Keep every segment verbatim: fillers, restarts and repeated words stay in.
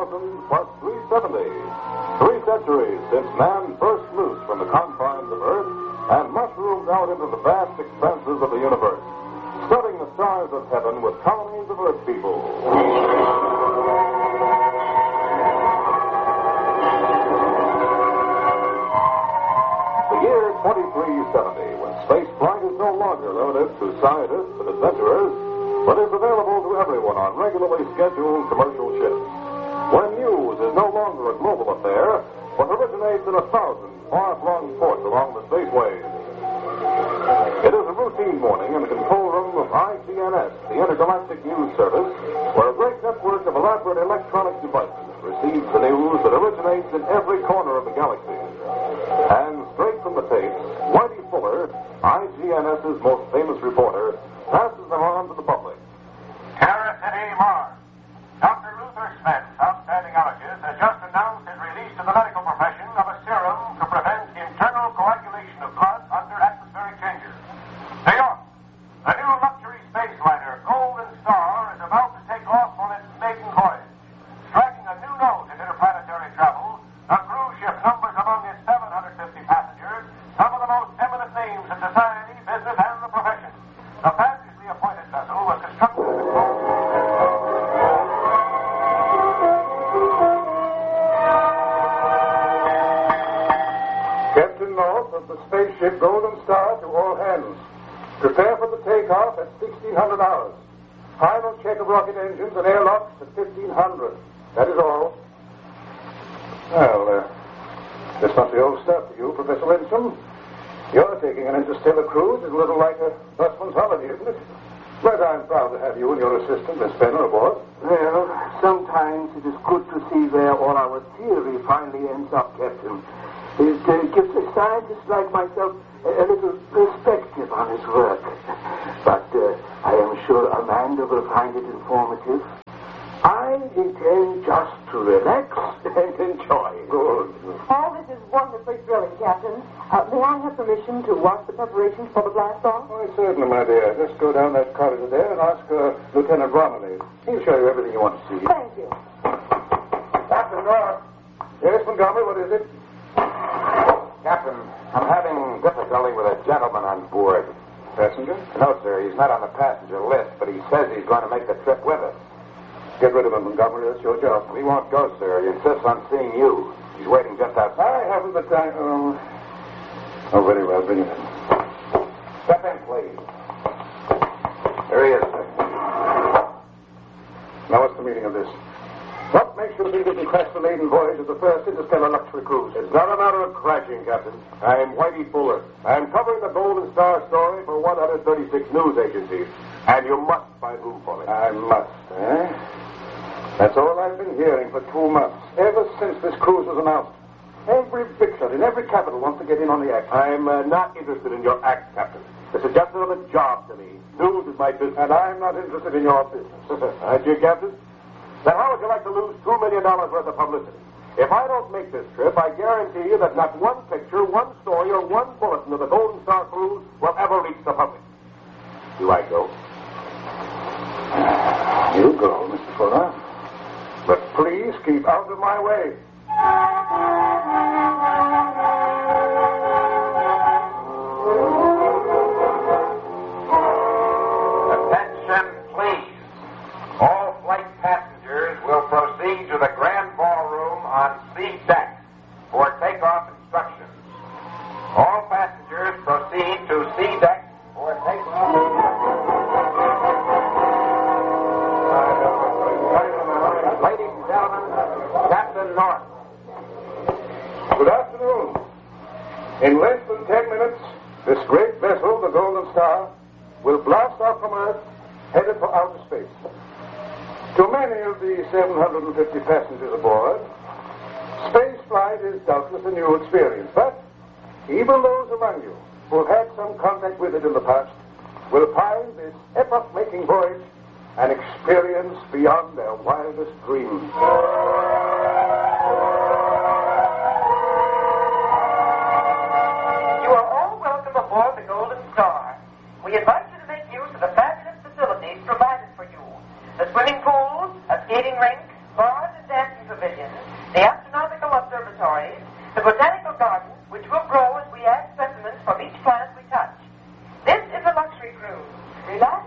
thousand plus three seventy. Three centuries since man burst loose from the confines of Earth and mushroomed out into the vast expanses of the universe, studding the stars of heaven with colonies of Earth people. The year twenty-three seventy, when space flight is no longer limited to scientists and adventurers, but is available to everyone on regularly scheduled commercial ships. When news is no longer a global affair, but originates in a thousand far-flung ports along the spaceways. It is a routine morning in the control room of I G N S, the Intergalactic News Service, where a great network of elaborate electronic devices receives the news that originates in every corner of the galaxy. And straight from the tapes, Whitey Fuller, I G N S's most famous reporter, passes them on to the public. Terra City, Mars. Doctor Luther Smith, outstanding allergist, has just announced his release to the medical profession of a serum to prevent internal coagulation of blood under atmospheric changes. New York, the new luxury space liner Golden Star is about to take off on its maiden voyage. Striking a new note in interplanetary travel, the cruise ship numbers among its seven hundred fifty passengers some of the most eminent names in society, business, and the profession. The fantastically appointed vessel was constructed as a close... Captain North of the spaceship Golden Star to all hands. Prepare for the takeoff at sixteen hundred hours. Final check of rocket engines and airlocks at fifteen hundred. That is all. Well, uh, this must be old stuff to you, Professor Winston. You're taking an interstellar cruise. It's a little like a busman's holiday, isn't it? But I'm proud to have you and your assistant, Miss Penner, aboard. Well, sometimes it is good to see where all our theory finally ends up, Captain. It uh, gives a scientist like myself a, a little perspective on his work. But uh, I am sure Amanda will find it informative. I intend just to relax and enjoy. Good. All this is wonderfully thrilling, Captain. Uh, may I have permission to watch the preparations for the blast off? Oh, certainly, my dear. Just go down that corridor there and ask uh, Lieutenant Romilly. He'll show you everything you want to see. Thank you. Captain North. Yes, Montgomery, what is it? Captain, I'm having difficulty with a gentleman on board. Passenger? No, sir, he's not on the passenger list, but he says he's going to make the trip with us. Get rid of him, Montgomery. That's your job. We won't go, sir. He insists on seeing you. He's waiting just outside. I haven't the time. Oh, oh very well. Bring him in. Step in, please. There he is, sir. Now, what's the meaning of this? What makes you think we can crash the maiden voyage of the first interstellar luxury cruise? It's not a matter of crashing, Captain. I'm Whitey Fuller. I'm covering the Golden Star story for one hundred thirty-six news agencies. And you must find room for me. I must, eh? That's all I've been hearing for two months, ever since this cruise was announced. Every big shot in every capital wants to get in on the act. I'm uh, not interested in your act, Captain. This is just another job to me. News is my business. And I'm not interested in your business. Aren't you, Captain? Then how would you like to lose two million dollars worth of publicity? If I don't make this trip, I guarantee you that not one picture, one story, or one bulletin of the Golden Star cruise will ever reach the public. Do I go? You go, Mister Fuller. But please keep out of my way. Attention, please. All flight passengers will proceed to the grand ballroom on C deck for takeoff instructions. All passengers proceed to C deck for takeoff instructions. Ladies and gentlemen, Captain North. Good afternoon. In less than ten minutes, this great vessel, the Golden Star, will blast off from Earth, headed for outer space. To many of the seven hundred fifty passengers aboard, space flight is doubtless a new experience. But even those among you who have had some contact with it in the past will find this epoch-making voyage an experience beyond their wildest dreams. You are all welcome aboard the Golden Star. We invite you to make use of the fabulous facilities provided for you. The swimming pool, a skating rink, bars and dancing pavilions, the botanical garden, which will grow as we add specimens from each plant we touch. This is a luxury cruise. Relax.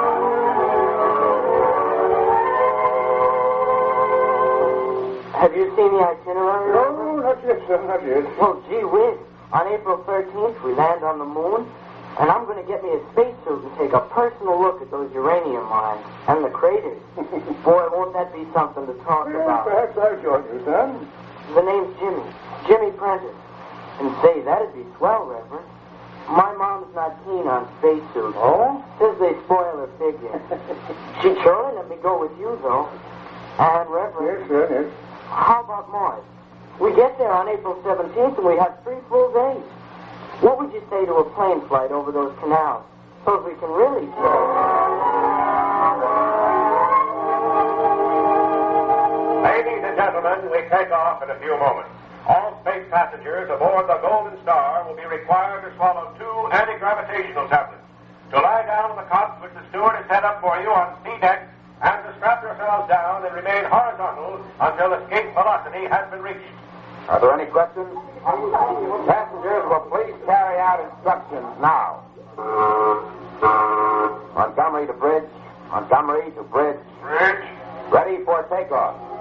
Have you seen the itinerary? No, not yet, sir, not yet. Well, gee whiz. On April thirteenth, we land on the moon, and I'm going to get me a spacesuit and take a personal look at those uranium mines and the craters. Boy, won't that be something to talk Well, about. perhaps I'll join you, son. The name's Jimmy. Jimmy Prentice. And say, that'd be swell, Reverend. My mom's not keen on spacesuits. Oh? Says they spoil her figure. She'd surely let me go with you, though. And, Reverend, Yes, sir, yes. how about Mars? We get there on April seventeenth, and we have three full days. What would you say to a plane flight over those canals? So we can really tell. Ladies and gentlemen, we take off in a few moments. All space passengers aboard the Golden Star will be required to swallow two anti-gravitational tablets, to lie down on the cots which the steward has set up for you on C deck, and to strap yourselves down and remain horizontal until escape velocity has been reached. Are there any questions? Passengers will please carry out instructions now. Montgomery to bridge. Montgomery to bridge. Bridge. Ready for takeoff.